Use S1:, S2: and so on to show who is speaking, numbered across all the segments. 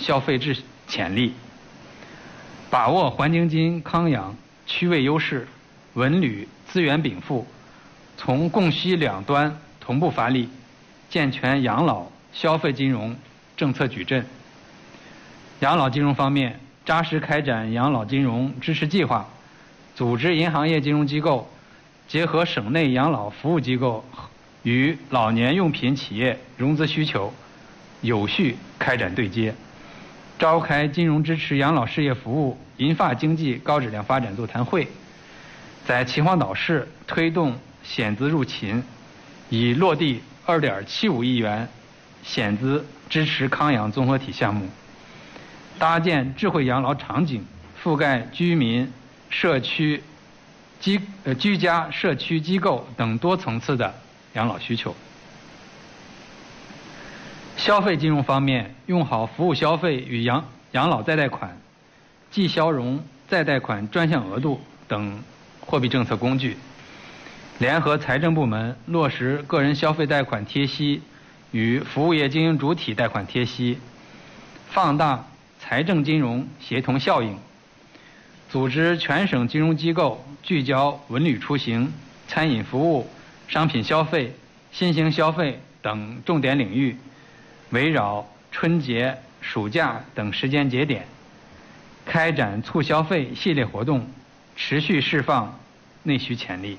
S1: 消费潜力，把握环京津康养区位优势，文旅资源禀赋，从供需两端同步发力，健全养老消费金融政策矩阵。养老金融方面，扎实开展养老金融支持计划，组织银行业金融机构结合省内养老服务机构与老年用品企业融资需求，有序开展对接，召开金融支持养老事业服务、银发经济高质量发展座谈会，在秦皇岛市推动险资入勤，已落地2.75亿元险资支持康养综合体项目，搭建智慧养老场景，覆盖居民、居家、社区机构等多层次的养老需求。消费金融方面，用好服务消费与养老再贷款、即消融再贷款专项额度等货币政策工具，联合财政部门落实个人消费贷款贴息与服务业经营主体贷款贴息，放大财政金融协同效应，组织全省金融机构聚焦文旅出行、餐饮服务、商品消费、新型消费等重点领域，围绕春节、暑假等时间节点，开展促消费系列活动，持续释放内需潜力。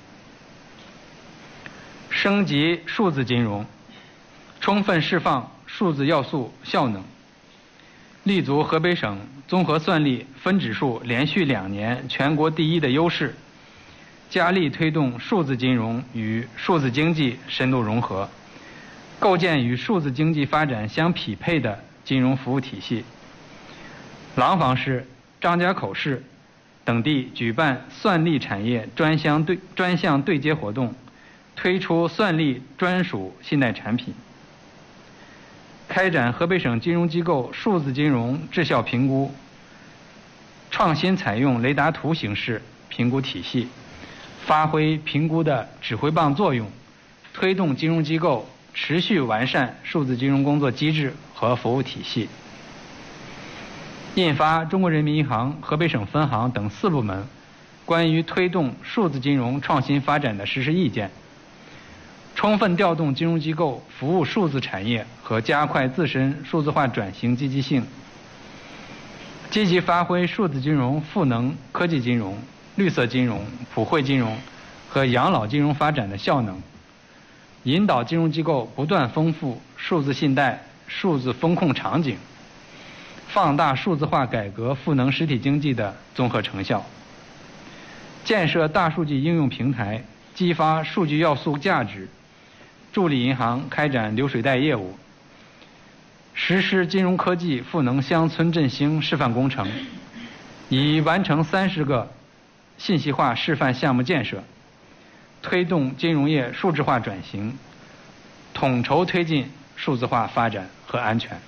S1: 升级数字金融，充分释放数字要素效能，立足河北省综合算力分指数连续2年全国第一的优势，加力推动数字金融与数字经济深度融合，构建与数字经济发展相匹配的金融服务体系。廊坊市、张家口市等地举办算力产业专项对接活动，推出算力专属信贷产品，开展河北省金融机构数字金融质效评估，创新采用雷达图形式评估体系，发挥评估的指挥棒作用，推动金融机构持续完善数字金融工作机制和服务体系。印发中国人民银行河北省分行等4部门关于推动数字金融创新发展的实施意见，充分调动金融机构服务数字产业和加快自身数字化转型积极性，积极发挥数字金融赋能科技金融、绿色金融、普惠金融和养老金融发展的效能，引导金融机构不断丰富数字信贷、数字风控场景，放大数字化改革赋能实体经济的综合成效，建设大数据应用平台，激发数据要素价值，助力银行开展流水贷业务，实施金融科技赋能乡村振兴示范工程，已完成30个信息化示范项目建设，推动金融业数字化转型，统筹推进数字化发展和安全。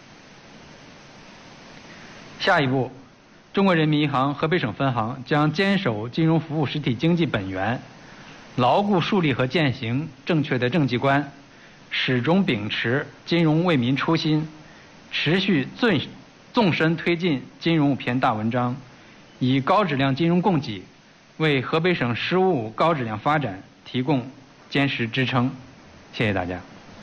S1: 下一步，中国人民银行河北省分行将坚守金融服务实体经济本源，牢固树立和践行正确的政绩观，始终秉持金融为民初心，持续纵深推进金融5篇大文章，以高质量金融供给为河北省“十五五”高质量发展提供坚实支撑。谢谢大家。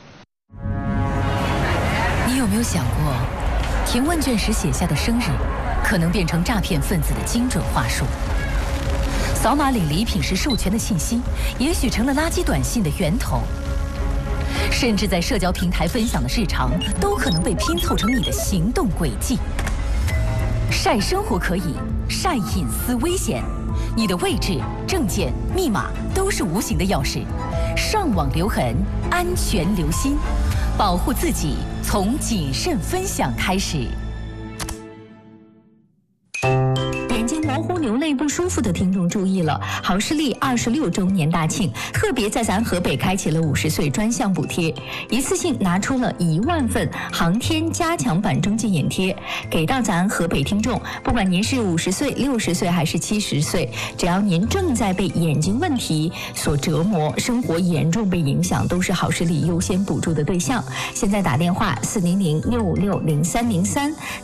S2: 你有没有想过，填问卷时写下的生日，可能变成诈骗分子的精准话术？扫码领礼品时授权的信息，也许成了垃圾短信的源头。甚至在社交平台分享的日常，都可能被拼凑成你的行动轨迹。晒生活可以，晒隐私危险。你的位置、证件、密码都是无形的钥匙，上网留痕，安全留心，保护自己从谨慎分享开始。
S3: 眼睛模糊、流泪不舒服的听众注意了，好视力26周年大庆，特别在咱河北开启了50岁专项补贴，一次性拿出了1万份航天加强版中继眼贴，给到咱河北听众。不管您是50岁、60岁还是70岁，只要您正在被眼睛问题所折磨，生活严重被影响，都是好视力优先补助的对象。现在打电话400-656-0303。